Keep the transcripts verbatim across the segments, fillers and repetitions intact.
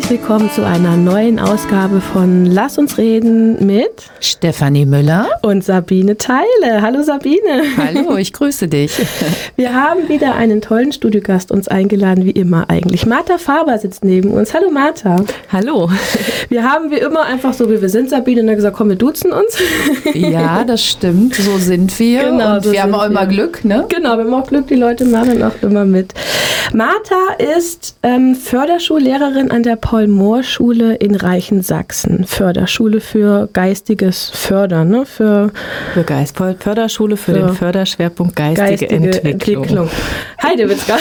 willkommen zu einer neuen Ausgabe von Lass uns reden mit Stefanie Müller und Sabine Theile. Hallo Sabine. Hallo, ich grüße dich. Wir haben wieder einen tollen Studiogast uns eingeladen, wie immer eigentlich. Martha Faber sitzt neben uns. Hallo Martha. Hallo. Wir haben wie immer einfach so, wie wir sind, Sabine, und dann gesagt, komm, wir duzen uns. Ja, das stimmt, so sind wir. Genau, und so wir haben auch wir. immer Glück, ne? Genau, wir haben auch Glück, die Leute machen auch immer mit. Martha ist ähm, Förderschullehrerin an der Paul-Mohr-Schule in Reichensaxen. Förderschule für geistiges Fördern, ne? Für, für Geist, Förderschule für, für den Förderschwerpunkt geistige, geistige Entwicklung. Entwicklung. Heidewitzka.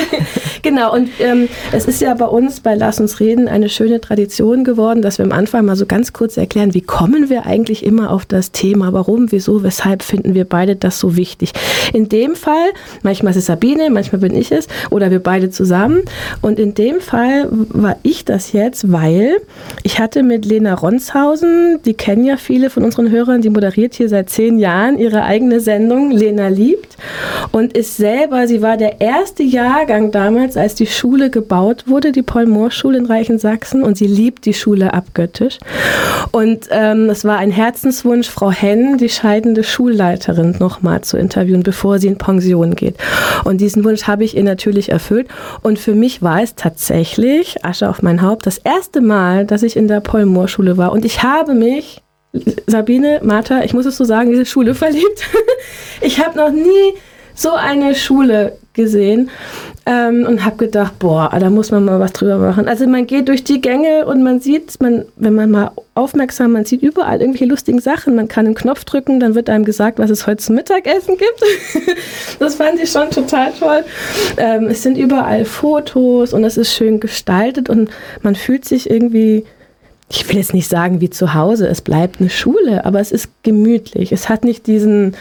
Genau, und ähm, es ist ja bei uns bei Lass uns reden eine schöne Tradition geworden, dass wir am Anfang mal so ganz kurz erklären, wie kommen wir eigentlich immer auf das Thema, warum, wieso, weshalb finden wir beide das so wichtig. In dem Fall, manchmal ist es Sabine, manchmal bin ich es oder wir beide zusammen, und in dem Fall war ich das jetzt, weil ich hatte mit Lena Ronshausen, die kennen ja viele von unseren Hörern, die moderiert hier seit zehn Jahren ihre eigene Sendung, Lena liebt, und ist selber, sie war der erste Jahrgang damals, als die Schule gebaut wurde, die Paul-Mohr-Schule in Reichensaxen, und sie liebt die Schule abgöttisch. Und ähm, es war ein Herzenswunsch, Frau Henn, die scheidende Schulleiterin, nochmal zu interviewen, bevor sie in Pension geht. Und diesen Wunsch habe ich ihr natürlich erfüllt. Und für mich war es tatsächlich, Asche auf mein Haupt, das erste Mal, dass ich in der Paul-Mohr-Schule war. Und ich habe mich, Sabine, Martha, ich muss es so sagen, diese Schule verliebt. Ich habe noch nie so eine Schule gesehen ähm, und habe gedacht, boah, da muss man mal was drüber machen. Also man geht durch die Gänge und man sieht, man, wenn man mal aufmerksam, man sieht überall irgendwelche lustigen Sachen. Man kann einen Knopf drücken, dann wird einem gesagt, was es heute zum Mittagessen gibt. Das fand ich schon total toll. Ähm, es sind überall Fotos und es ist schön gestaltet und man fühlt sich irgendwie, ich will jetzt nicht sagen wie zu Hause, es bleibt eine Schule, aber es ist gemütlich. Es hat nicht diesen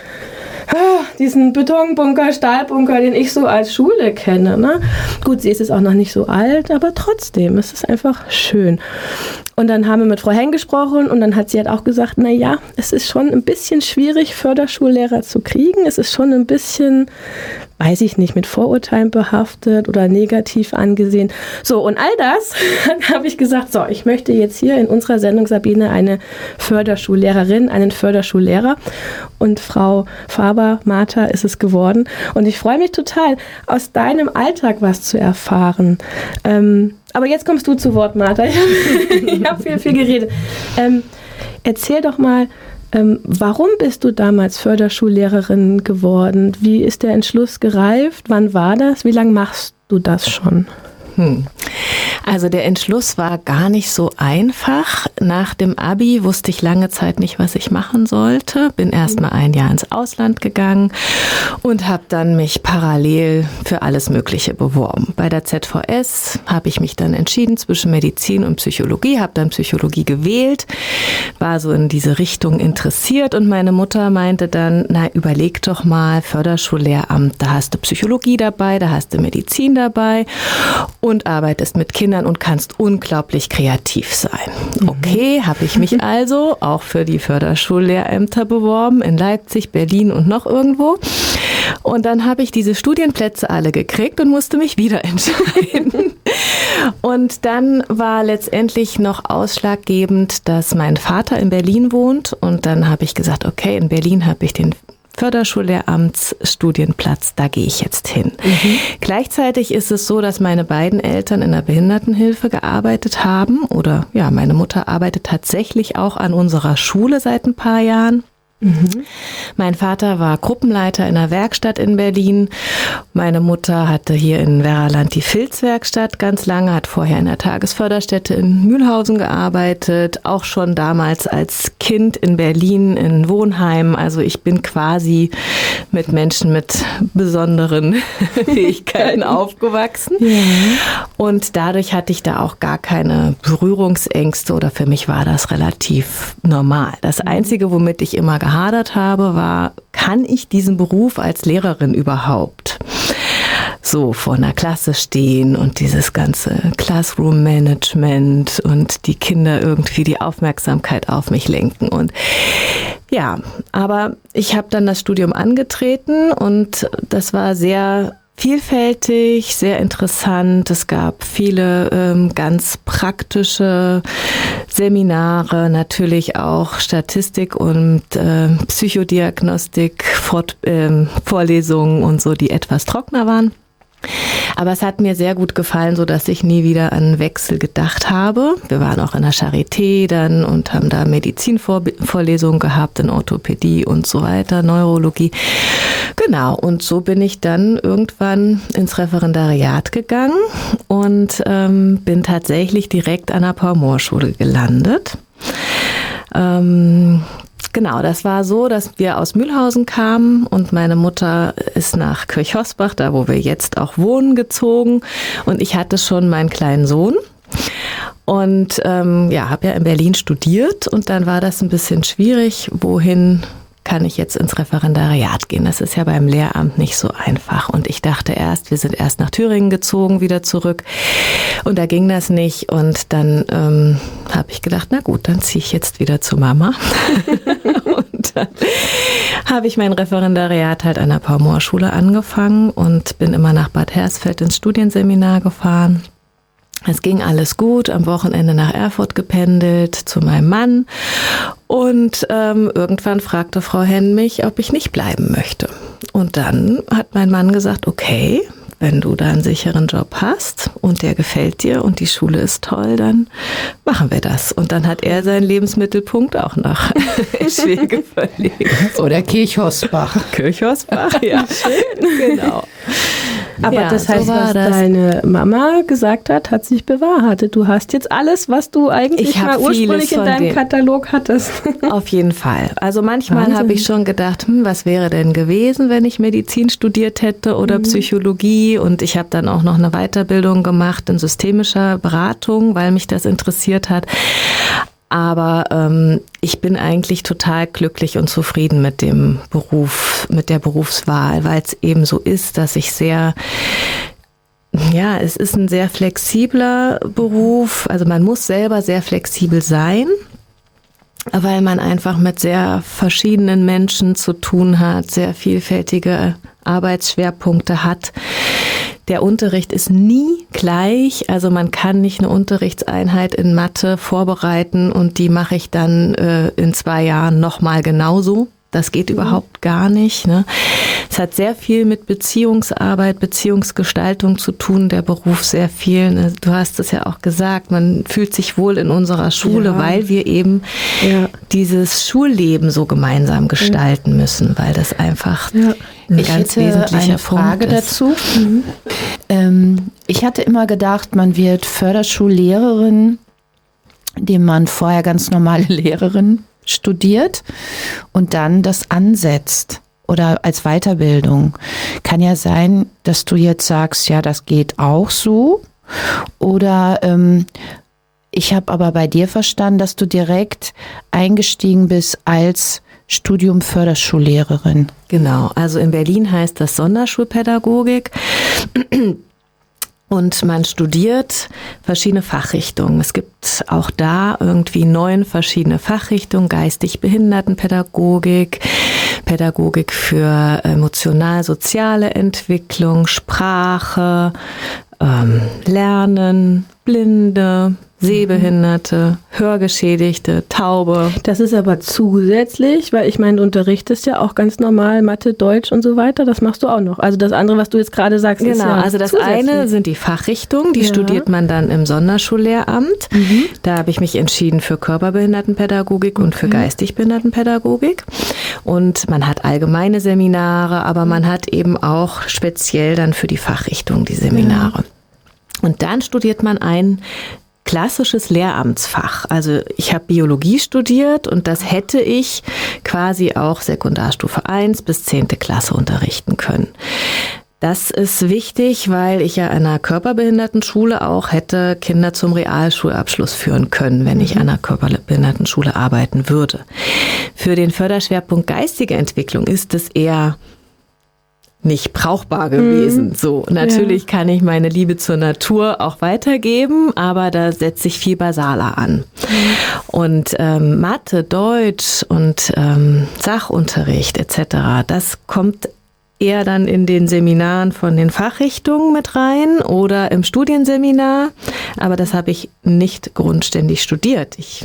diesen Betonbunker, Stahlbunker, den ich so als Schule kenne. Ne? Gut, sie ist jetzt auch noch nicht so alt, aber trotzdem, es ist einfach schön. Und dann haben wir mit Frau Henn gesprochen und dann hat sie halt auch gesagt, na ja, es ist schon ein bisschen schwierig, Förderschullehrer zu kriegen. Es ist schon ein bisschen, weiß ich nicht, mit Vorurteilen behaftet oder negativ angesehen. So, und all das, dann habe ich gesagt, so, ich möchte jetzt hier in unserer Sendung, Sabine, eine Förderschullehrerin, einen Förderschullehrer. Und Frau Faber, Martha, ist es geworden. Und ich freue mich total, aus deinem Alltag was zu erfahren. Ähm, aber jetzt kommst du zu Wort, Martha. Ich habe viel, viel geredet. Ähm, erzähl doch mal, ähm, warum bist du damals Förderschullehrerin geworden? Wie ist der Entschluss gereift? Wann war das? Wie lange machst du das schon? Hm. Also der Entschluss war gar nicht so einfach. Nach dem Abi wusste ich lange Zeit nicht, was ich machen sollte. Bin erst mal ein Jahr ins Ausland gegangen und habe dann mich parallel für alles Mögliche beworben. Bei der Z V S habe ich mich dann entschieden zwischen Medizin und Psychologie, habe dann Psychologie gewählt, war so in diese Richtung interessiert und meine Mutter meinte dann, na überleg doch mal, Förderschullehramt, da hast du Psychologie dabei, da hast du Medizin dabei und arbeitest mit Kindern und kannst unglaublich kreativ sein. Okay, habe ich mich also auch für die Förderschullehrämter beworben in Leipzig, Berlin und noch irgendwo. Und dann habe ich diese Studienplätze alle gekriegt und musste mich wieder entscheiden. Und dann war letztendlich noch ausschlaggebend, dass mein Vater in Berlin wohnt. Und dann habe ich gesagt, okay, in Berlin habe ich den Förderschullehramtsstudienplatz, da gehe ich jetzt hin. Mhm. Gleichzeitig ist es so, dass meine beiden Eltern in der Behindertenhilfe gearbeitet haben oder ja, meine Mutter arbeitet tatsächlich auch an unserer Schule seit ein paar Jahren. Mhm. Mein Vater war Gruppenleiter in einer Werkstatt in Berlin. Meine Mutter hatte hier in Werraland die Filzwerkstatt ganz lange, hat vorher in der Tagesförderstätte in Mühlhausen gearbeitet, auch schon damals als Kind in Berlin in Wohnheimen. Also ich bin quasi mit Menschen mit besonderen Fähigkeiten aufgewachsen. Ja. Und dadurch hatte ich da auch gar keine Berührungsängste oder für mich war das relativ normal. Das Einzige, womit ich immer gehadert habe, war, kann ich diesen Beruf als Lehrerin überhaupt? So vor einer Klasse stehen und dieses ganze Classroom-Management und die Kinder irgendwie die Aufmerksamkeit auf mich lenken. Und ja, aber ich habe dann das Studium angetreten und das war sehr vielfältig, sehr interessant. Es gab viele ähm, ganz praktische Seminare, natürlich auch Statistik und äh, Psychodiagnostik, Fort, äh, Vorlesungen und so, die etwas trockener waren. Aber es hat mir sehr gut gefallen, so dass ich nie wieder an einen Wechsel gedacht habe. Wir waren auch in der Charité dann und haben da Medizinvorlesungen gehabt, in Orthopädie und so weiter, Neurologie. Genau, und so bin ich dann irgendwann ins Referendariat gegangen und ähm, bin tatsächlich direkt an der Paul-Mohr-Schule gelandet. Ähm, Genau, das war so, dass wir aus Mühlhausen kamen und meine Mutter ist nach Kirchhosbach, da wo wir jetzt auch wohnen, gezogen und ich hatte schon meinen kleinen Sohn und ähm, ja, habe ja in Berlin studiert und dann war das ein bisschen schwierig, wohin kann ich jetzt ins Referendariat gehen. Das ist ja beim Lehramt nicht so einfach. Und ich dachte erst, wir sind erst nach Thüringen gezogen, wieder zurück. Und da ging das nicht. Und dann ähm, habe ich gedacht, na gut, dann ziehe ich jetzt wieder zu Mama. Und dann habe ich mein Referendariat halt an der Paul-Mohr-Schule angefangen und bin immer nach Bad Hersfeld ins Studienseminar gefahren. Es ging alles gut, am Wochenende nach Erfurt gependelt zu meinem Mann und ähm, irgendwann fragte Frau Henn mich, ob ich nicht bleiben möchte. Und dann hat mein Mann gesagt, okay, wenn du da einen sicheren Job hast und der gefällt dir und die Schule ist toll, dann machen wir das. Und dann hat er seinen Lebensmittelpunkt auch nach Eschwege verlegt. Oder Kirchhosbach. Kirchhosbach, ja. Schön, genau. Aber ja, das heißt, so was das. deine Mama gesagt hat, hat sich bewahrheitet. Du hast jetzt alles, was du eigentlich mal ursprünglich in deinem Katalog hattest. Auf jeden Fall. Also manchmal habe ich schon gedacht, hm, was wäre denn gewesen, wenn ich Medizin studiert hätte oder mhm. Psychologie. Und ich habe dann auch noch eine Weiterbildung gemacht in systemischer Beratung, weil mich das interessiert hat. Aber ähm, ich bin eigentlich total glücklich und zufrieden mit dem Beruf, mit der Berufswahl, weil es eben so ist, dass ich sehr, ja, es ist ein sehr flexibler Beruf. Also man muss selber sehr flexibel sein, weil man einfach mit sehr verschiedenen Menschen zu tun hat, sehr vielfältige Arbeitsschwerpunkte hat. Der Unterricht ist nie gleich, also man kann nicht eine Unterrichtseinheit in Mathe vorbereiten und die mache ich dann äh, in zwei Jahren nochmal genauso. Das geht mhm. überhaupt gar nicht. Ne? Es hat sehr viel mit Beziehungsarbeit, Beziehungsgestaltung zu tun, der Beruf sehr viel. Ne? Du hast es ja auch gesagt, man fühlt sich wohl in unserer Schule, ja. weil wir eben ja. dieses Schulleben so gemeinsam gestalten ja. müssen, weil das einfach ja. ein ich ganz hätte wesentlicher eine Frage Punkt ist. dazu. Mhm. Ähm, ich hatte immer gedacht, man wird Förderschullehrerin, indem man vorher ganz normale Lehrerin studiert und dann das ansetzt oder als Weiterbildung. Kann ja sein, dass du jetzt sagst, ja, das geht auch so. Oder ähm, ich habe aber bei dir verstanden, dass du direkt eingestiegen bist als Studium Förderschullehrerin. Genau, also in Berlin heißt das Sonderschulpädagogik. Und man studiert verschiedene Fachrichtungen. Es gibt auch da irgendwie neun verschiedene Fachrichtungen. Geistig-Behindertenpädagogik, Pädagogik für emotional-soziale Entwicklung, Sprache, ähm, Lernen, Blinde, Sehbehinderte, Hörgeschädigte, Taube. Das ist aber zusätzlich, weil ich meine, du unterrichtest ja auch ganz normal Mathe, Deutsch und so weiter. Das machst du auch noch. Also das andere, was du jetzt gerade sagst, genau, ist ja also das eine sind die Fachrichtungen, die ja. studiert man dann im Sonderschullehramt. Mhm. Da habe ich mich entschieden für Körperbehindertenpädagogik okay. und für Geistigbehindertenpädagogik. Und man hat allgemeine Seminare, aber man hat eben auch speziell dann für die Fachrichtung die Seminare. Ja. Und dann studiert man ein klassisches Lehramtsfach. Also ich habe Biologie studiert und das hätte ich quasi auch Sekundarstufe eins bis zehnte Klasse unterrichten können. Das ist wichtig, weil ich ja an einer Körperbehindertenschule auch hätte Kinder zum Realschulabschluss führen können, wenn ich an einer Körperbehindertenschule arbeiten würde. Für den Förderschwerpunkt geistige Entwicklung ist es eher nicht brauchbar gewesen. So, natürlich ja. kann ich meine Liebe zur Natur auch weitergeben, aber da setze ich viel basaler an. Mhm. Und ähm, Mathe, Deutsch und ähm, Sachunterricht et cetera, das kommt eher dann in den Seminaren von den Fachrichtungen mit rein oder im Studienseminar. Aber das habe ich nicht grundständig studiert. Ich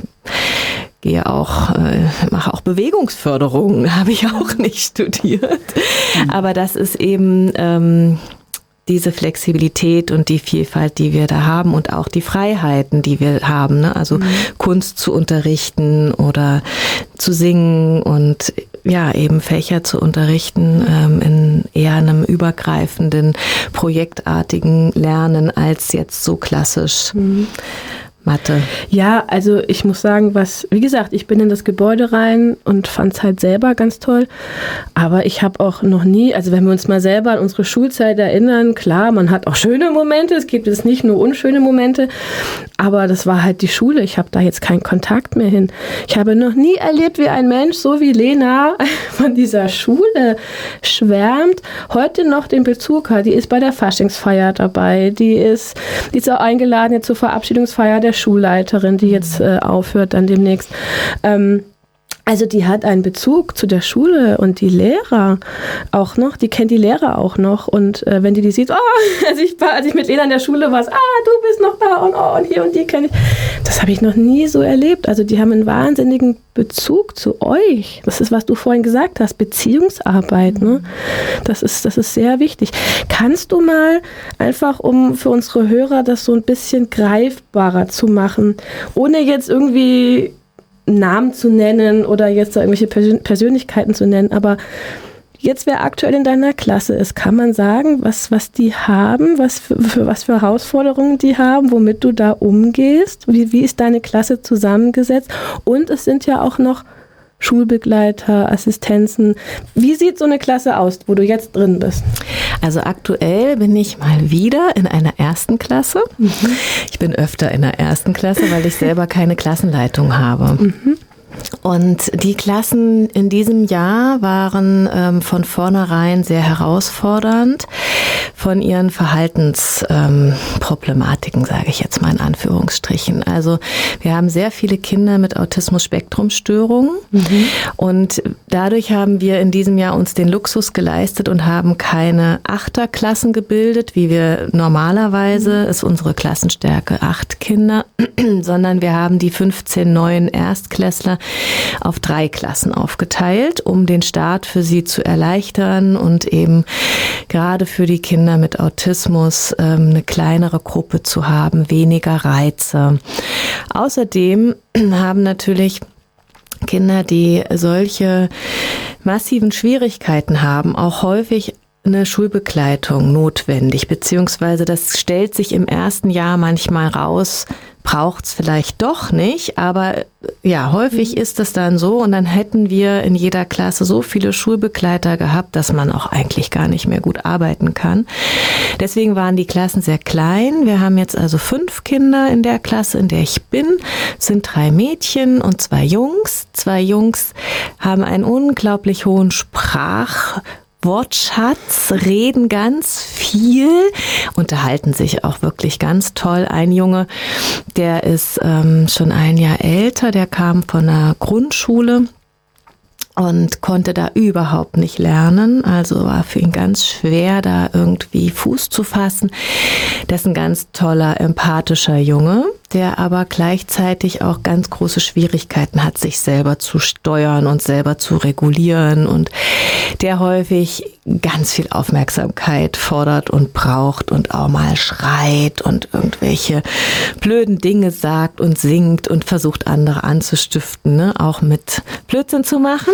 gehe auch, äh, mache auch Bewegungsförderung, habe ich auch nicht studiert. Aber das ist eben ähm, diese Flexibilität und die Vielfalt, die wir da haben und auch die Freiheiten, die wir haben, ne? Also mhm. Kunst zu unterrichten oder zu singen und ja, eben Fächer zu unterrichten ähm, in eher einem übergreifenden, projektartigen Lernen als jetzt so klassisch mhm. Mathe. Ja, also ich muss sagen, was, wie gesagt, ich bin in das Gebäude rein und fand es halt selber ganz toll, aber ich habe auch noch nie, also wenn wir uns mal selber an unsere Schulzeit erinnern, klar, man hat auch schöne Momente, es gibt jetzt nicht nur unschöne Momente, aber das war halt die Schule, ich habe da jetzt keinen Kontakt mehr hin. Ich habe noch nie erlebt, wie ein Mensch, so wie Lena, von dieser Schule schwärmt, heute noch den Bezug hat, die ist bei der Faschingsfeier dabei, die ist, die ist auch eingeladen jetzt zur Verabschiedungsfeier der Schulleiterin, die jetzt äh, aufhört dann demnächst. Ähm, also die hat einen Bezug zu der Schule und die Lehrer auch noch, die kennt die Lehrer auch noch und äh, wenn die die sieht, oh, als ich, als ich mit Lena in der Schule war, ah, du bist noch da und, oh, und hier und die kenne ich. Das habe ich noch nie so erlebt. Also die haben einen wahnsinnigen Bezug zu euch. Das ist, was du vorhin gesagt hast, Beziehungsarbeit. Ne? Das ist, das ist sehr wichtig. Kannst du mal einfach, um für unsere Hörer das so ein bisschen greifbarer zu machen, ohne jetzt irgendwie Namen zu nennen oder jetzt da irgendwelche Persönlichkeiten zu nennen, aber jetzt, wer aktuell in deiner Klasse ist, kann man sagen, was, was die haben, was für, für was für Herausforderungen die haben, womit du da umgehst, wie, wie ist deine Klasse zusammengesetzt und es sind ja auch noch Schulbegleiter, Assistenzen. Wie sieht so eine Klasse aus, wo du jetzt drin bist? Also aktuell bin ich mal wieder in einer ersten Klasse. Mhm. Ich bin öfter in der ersten Klasse, weil ich selber keine Klassenleitung habe. Mhm. Und die Klassen in diesem Jahr waren ähm, von vornherein sehr herausfordernd von ihren Verhaltensproblematiken, ähm, sage ich jetzt mal in Anführungsstrichen. Also wir haben sehr viele Kinder mit Autismus-Spektrum-Störungen mhm. und dadurch haben wir in diesem Jahr uns den Luxus geleistet und haben keine Achterklassen gebildet, wie wir normalerweise, mhm. ist unsere Klassenstärke acht Kinder, sondern wir haben die fünfzehn neuen Erstklässler auf drei Klassen aufgeteilt, um den Start für sie zu erleichtern und eben gerade für die Kinder mit Autismus ähm, eine kleinere Gruppe zu haben, weniger Reize. Außerdem haben natürlich Kinder, die solche massiven Schwierigkeiten haben, auch häufig eine Schulbegleitung notwendig, beziehungsweise das stellt sich im ersten Jahr manchmal raus, braucht's vielleicht doch nicht, aber ja, häufig ist es dann so und dann hätten wir in jeder Klasse so viele Schulbegleiter gehabt, dass man auch eigentlich gar nicht mehr gut arbeiten kann. Deswegen waren die Klassen sehr klein. Wir haben jetzt also fünf Kinder in der Klasse, in der ich bin. Es sind drei Mädchen und zwei Jungs. Zwei Jungs haben einen unglaublich hohen Sprach- Wortschatz, reden ganz viel, unterhalten sich auch wirklich ganz toll. Ein Junge, der ist ähm, schon ein Jahr älter, der kam von der Grundschule und konnte da überhaupt nicht lernen. Also war für ihn ganz schwer, da irgendwie Fuß zu fassen. Das ist ein ganz toller, empathischer Junge, der aber gleichzeitig auch ganz große Schwierigkeiten hat, sich selber zu steuern und selber zu regulieren und der häufig ganz viel Aufmerksamkeit fordert und braucht und auch mal schreit und irgendwelche blöden Dinge sagt und singt und versucht, andere anzustiften, ne? Auch mit Blödsinn zu machen.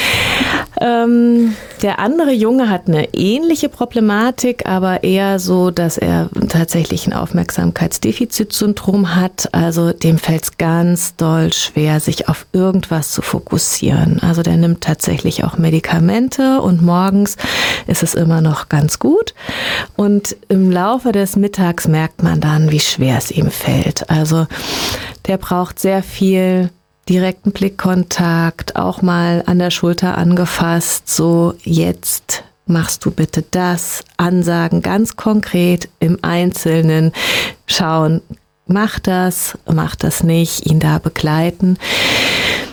Ähm, der andere Junge hat eine ähnliche Problematik, aber eher so, dass er tatsächlich ein Aufmerksamkeitsdefizitsyndrom hat. Also dem fällt es ganz doll schwer, sich auf irgendwas zu fokussieren. Also der nimmt tatsächlich auch Medikamente und morgens ist es immer noch ganz gut. Und im Laufe des Mittags merkt man dann, wie schwer es ihm fällt. Also der braucht sehr viel direkten Blickkontakt, auch mal an der Schulter angefasst, so jetzt machst du bitte das, Ansagen ganz konkret im Einzelnen, schauen, mach das, mach das nicht, ihn da begleiten.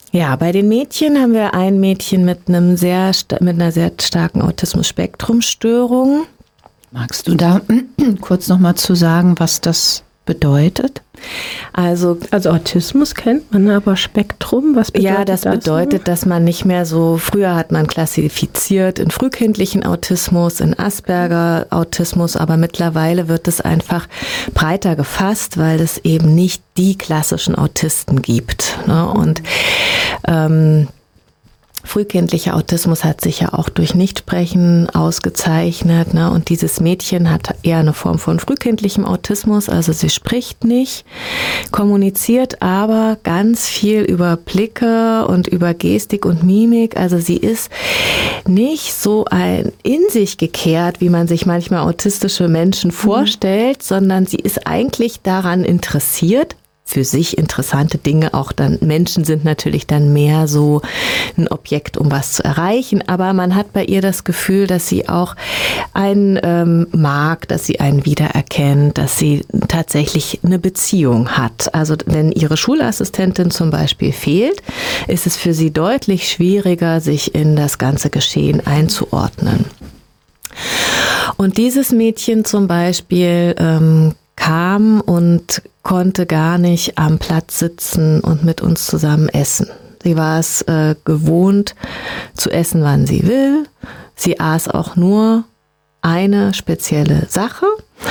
Ja, bei den Mädchen haben wir ein Mädchen mit einem sehr mit einer sehr starken Autismus-Spektrum-Störung. Magst du da kurz nochmal zu sagen, was das bedeutet? Also, also Autismus kennt man, aber Spektrum, was bedeutet das? Ja, das bedeutet, dass man nicht mehr so, früher hat man klassifiziert in frühkindlichen Autismus, in Asperger-Autismus, aber mittlerweile wird es einfach breiter gefasst, weil es eben nicht die klassischen Autisten gibt. Ne? Und ähm, frühkindlicher Autismus hat sich ja auch durch Nichtsprechen ausgezeichnet, ne? Und dieses Mädchen hat eher eine Form von frühkindlichem Autismus, also sie spricht nicht, kommuniziert aber ganz viel über Blicke und über Gestik und Mimik, also sie ist nicht so ein in sich gekehrt, wie man sich manchmal autistische Menschen vorstellt, mhm. sondern sie ist eigentlich daran interessiert, für sich interessante Dinge, auch dann Menschen sind natürlich dann mehr so ein Objekt, um was zu erreichen, aber man hat bei ihr das Gefühl, dass sie auch einen ähm, mag, dass sie einen wiedererkennt, dass sie tatsächlich eine Beziehung hat. Also wenn ihre Schulassistentin zum Beispiel fehlt, ist es für sie deutlich schwieriger, sich in das ganze Geschehen einzuordnen. Und dieses Mädchen zum Beispiel ähm, kam und konnte gar nicht am Platz sitzen und mit uns zusammen essen. Sie war es äh, gewohnt, zu essen, wann sie will. Sie aß auch nur eine spezielle Sache.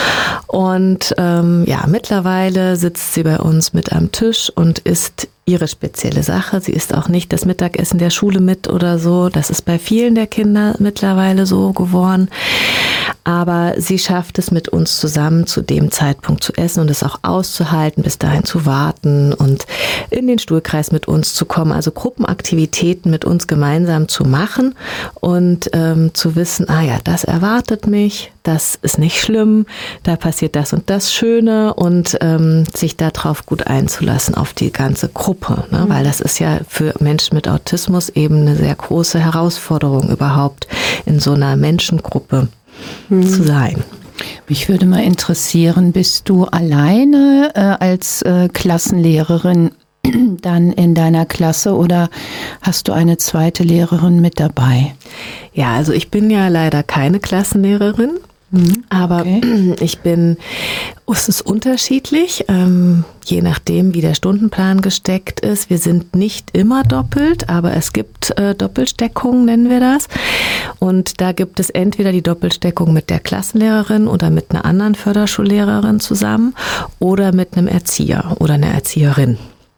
Und ähm, ja, mittlerweile sitzt sie bei uns mit am Tisch und isst ihre spezielle Sache. Sie isst auch nicht das Mittagessen der Schule mit oder so. Das ist bei vielen der Kinder mittlerweile so geworden. Aber sie schafft es, mit uns zusammen zu dem Zeitpunkt zu essen und es auch auszuhalten, bis dahin zu warten und in den Stuhlkreis mit uns zu kommen. Also Gruppenaktivitäten mit uns gemeinsam zu machen und ähm, zu wissen, ah ja, das erwartet mich, das ist nicht schlimm, da passiert das und das Schöne und ähm, sich darauf gut einzulassen, auf die ganze Gruppe. Ne? Mhm. Weil das ist ja für Menschen mit Autismus eben eine sehr große Herausforderung überhaupt in so einer Menschengruppe mhm. zu sein. Mich würde mal interessieren, bist du alleine äh, als äh, Klassenlehrerin dann in deiner Klasse oder hast du eine zweite Lehrerin mit dabei? Ja, also ich bin ja leider keine Klassenlehrerin. Mhm, aber okay. ich bin, es ist unterschiedlich, ähm, je nachdem, wie der Stundenplan gesteckt ist. Wir sind nicht immer doppelt, aber es gibt äh, Doppelsteckungen, nennen wir das. Und da gibt es entweder die Doppelsteckung mit der Klassenlehrerin oder mit einer anderen Förderschullehrerin zusammen oder mit einem Erzieher oder einer Erzieherin.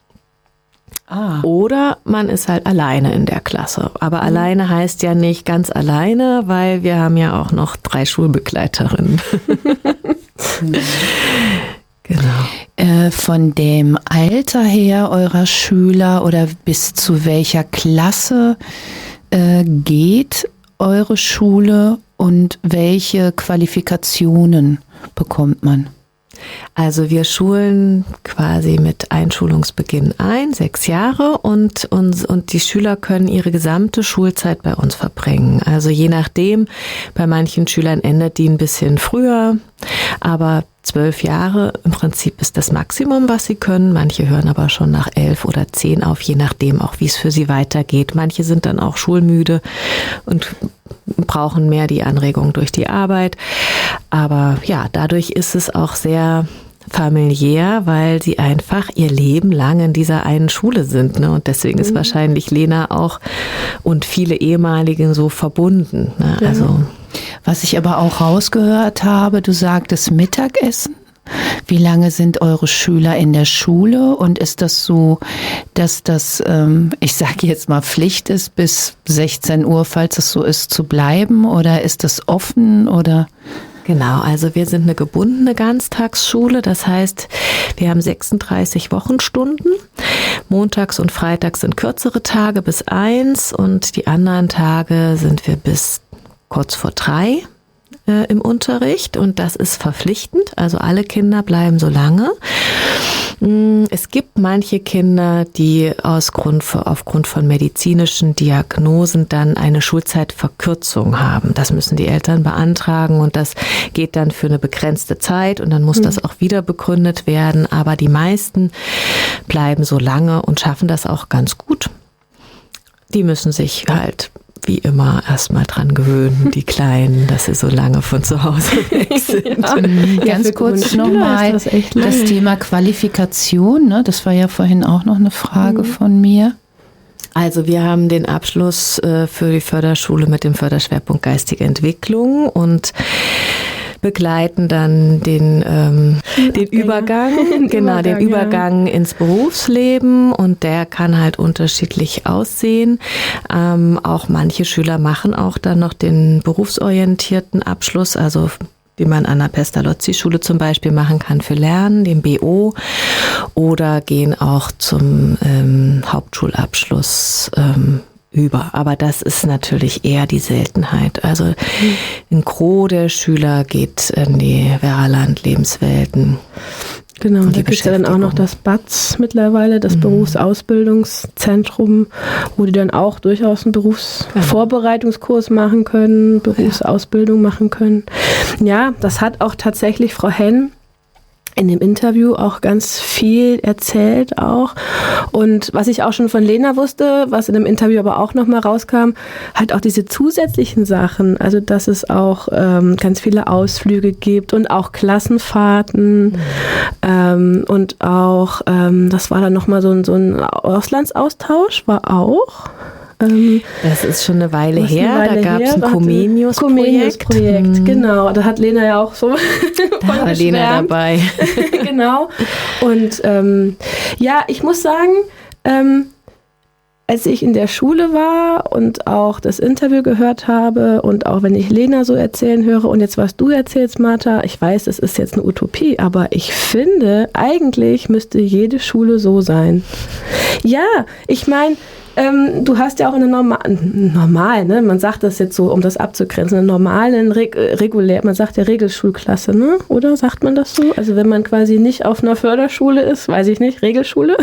Ah. Oder man ist halt alleine in der Klasse. Aber mhm. alleine heißt ja nicht ganz alleine, weil wir haben ja auch noch drei Schulbegleiterinnen. mhm. Genau. Äh, von dem Alter her eurer Schüler oder bis zu welcher Klasse äh, geht eure Schule und welche Qualifikationen bekommt man? Also wir schulen quasi mit Einschulungsbeginn ein, sechs Jahre und, und, und die Schüler können ihre gesamte Schulzeit bei uns verbringen. Also je nachdem, bei manchen Schülern endet die ein bisschen früher, aber zwölf Jahre im Prinzip ist das Maximum, was sie können. Manche hören aber schon nach elf oder zehn auf, je nachdem auch, wie es für sie weitergeht. Manche sind dann auch schulmüde und brauchen mehr die Anregung durch die Arbeit. Aber ja, dadurch ist es auch sehr familiär, weil sie einfach ihr Leben lang in dieser einen Schule sind. Ne? Und deswegen ist wahrscheinlich Lena auch und viele ehemaligen so verbunden. Ne? Ja. Also, was ich aber auch rausgehört habe, du sagtest Mittagessen. Wie lange sind eure Schüler in der Schule und ist das so, dass das, ähm, ich sage jetzt mal Pflicht ist, bis sechzehn Uhr, falls es so ist, zu bleiben oder ist das offen oder? Genau, also wir sind eine gebundene Ganztagsschule, das heißt, wir haben sechsunddreißig Wochenstunden. Montags und Freitags sind kürzere Tage bis eins und die anderen Tage sind wir bis kurz vor drei äh, im Unterricht und das ist verpflichtend, also alle Kinder bleiben so lange. Es gibt manche Kinder, die aus Grund, aufgrund von medizinischen Diagnosen dann eine Schulzeitverkürzung haben. Das müssen die Eltern beantragen und das geht dann für eine begrenzte Zeit und dann muss mhm. das auch wieder begründet werden. Aber die meisten bleiben so lange und schaffen das auch ganz gut. die müssen sich halt wie immer erstmal dran gewöhnen, die Kleinen, dass sie so lange von zu Hause weg sind. Ja. Ganz ja, kurz nochmal das, das Thema Qualifikation, ne? Das war ja vorhin auch noch eine Frage mhm. von mir. Also wir haben den Abschluss äh, für die Förderschule mit dem Förderschwerpunkt Geistige Entwicklung und begleiten dann den, ähm, den Übergang, den genau, Übergang, den Übergang ja. ins Berufsleben, und der kann halt unterschiedlich aussehen. Ähm, auch manche Schüler machen auch dann noch den berufsorientierten Abschluss, also die man an der Pestalozzi-Schule zum Beispiel machen kann für Lernen, den B O, oder gehen auch zum ähm, Hauptschulabschluss ähm, über. Aber das ist natürlich eher die Seltenheit. Also ein Gros der Schüler geht in die Veraland-Lebenswelten. Genau, da gibt es ja dann auch noch das B A Z mittlerweile, das mhm. Berufsausbildungszentrum, wo die dann auch durchaus einen Berufsvorbereitungskurs machen können, Berufsausbildung machen können. Ja, das hat auch tatsächlich Frau Henn in dem Interview auch ganz viel erzählt auch. Und was ich auch schon von Lena wusste, was in dem Interview aber auch nochmal rauskam, halt auch diese zusätzlichen Sachen, also dass es auch ähm, ganz viele Ausflüge gibt und auch Klassenfahrten mhm. ähm, und auch, ähm, das war dann nochmal so ein, so ein Auslandsaustausch, war auch. Das ist schon eine Weile her, eine Weile da gab es ein Comenius-Projekt. Comenius-Projekt, hm. genau. Da hat Lena ja auch so Da war Lena dabei. Genau. Und ähm, ja, ich muss sagen, ähm, als ich in der Schule war und auch das Interview gehört habe und auch wenn ich Lena so erzählen höre und jetzt was du erzählst, Martha, ich weiß, es ist jetzt eine Utopie, aber ich finde, eigentlich müsste jede Schule so sein. Ja, ich meine, Ähm, du hast ja auch eine normale, normal, ne? Man sagt das jetzt so, um das abzugrenzen, eine normale, reg- regulär, man sagt ja Regelschulklasse, ne? Oder sagt man das so? Also wenn man quasi nicht auf einer Förderschule ist, weiß ich nicht, Regelschule,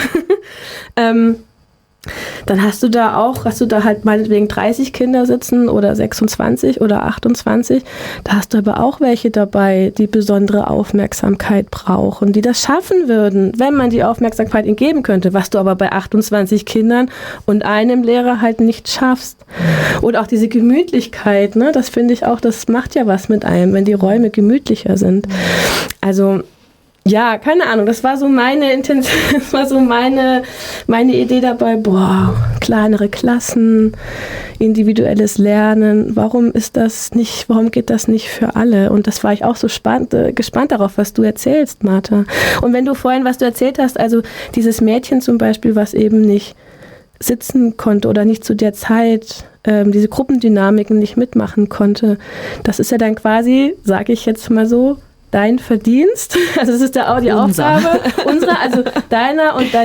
ähm, dann hast du da auch, hast du da halt meinetwegen dreißig Kinder sitzen oder sechsundzwanzig oder achtundzwanzig, da hast du aber auch welche dabei, die besondere Aufmerksamkeit brauchen, die das schaffen würden, wenn man die Aufmerksamkeit ihnen geben könnte, was du aber bei achtundzwanzig Kindern und einem Lehrer halt nicht schaffst. Und auch diese Gemütlichkeit, ne, das finde ich auch, das macht ja was mit einem, wenn die Räume gemütlicher sind. Also ja, keine Ahnung, das war so meine Intention, das war so meine, meine Idee dabei, boah, kleinere Klassen, individuelles Lernen, warum ist das nicht, warum geht das nicht für alle? Und das war ich auch so spannt, äh, gespannt darauf, was du erzählst, Martha. Und wenn du vorhin, was du erzählt hast, also dieses Mädchen zum Beispiel, was eben nicht sitzen konnte oder nicht zu der Zeit ähm, diese Gruppendynamiken nicht mitmachen konnte, das ist ja dann quasi, sage ich jetzt mal so, dein Verdienst, also das ist ja auch die Unser. Aufgabe unserer, also deiner und deiner